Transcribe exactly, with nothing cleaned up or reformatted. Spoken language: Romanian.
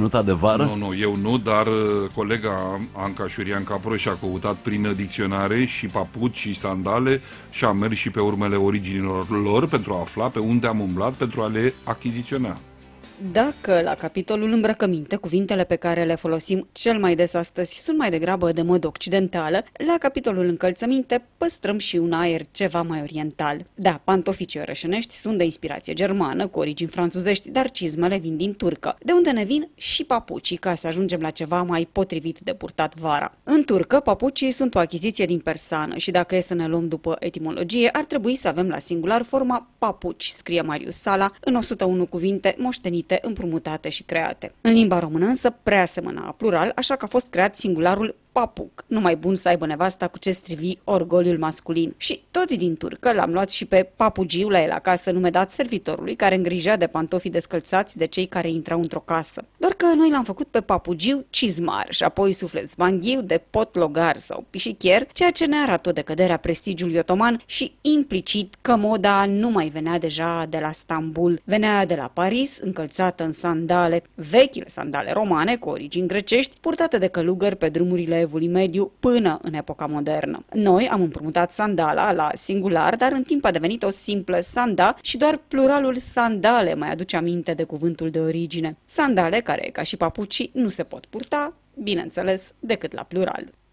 ținuta de vară? Nu, nu, eu nu, dar colega Anca Șurian Capro și-a căutat prin dicționare și papuci și sandale și a mers și pe urmele originilor lor pentru a afla pe unde am umblat pentru a le achiziționa. Dacă la capitolul îmbrăcăminte cuvintele pe care le folosim cel mai des astăzi sunt mai degrabă de modă occidentală, la capitolul încălțăminte păstrăm și un aer ceva mai oriental. Da, pantofii ciorășenești sunt de inspirație germană, cu origini franțuzești, dar cizmele vin din turcă, de unde ne vin și papucii, ca să ajungem la ceva mai potrivit de purtat vara. În turcă, papucii sunt o achiziție din persană și dacă e să ne luăm după etimologie, ar trebui să avem la singular forma papuci, scrie Marius Sala, în o sută unu cuvinte moștenite, împrumutate și create. În limba română însă prea semăna plural, așa că a fost creat singularul papuc, numai bun să aibă nevasta cu ce strivi orgoliul masculin. Și tot din turcă l-am luat și pe papugiu la el acasă, nume dat servitorului care îngrijea de pantofii descălțați de cei care intrau într-o casă. Doar că noi l-am făcut pe papugiu cizmar și apoi suflet zvanghiu de potlogar sau pișichier, ceea ce ne arată o decădere a prestigiului otoman și implicit că moda nu mai venea deja de la Stambul, venea de la Paris, încălțată în sandale, vechile sandale romane cu origini grecești, purtate de călugări pe drumurile Evului Mediu până în epoca modernă. Noi am împrumutat sandala la singular, dar în timp a devenit o simplă sanda și doar pluralul sandale mai aduce aminte de cuvântul de origine. Sandale care, ca și papucii, nu se pot purta, bineînțeles, decât la plural.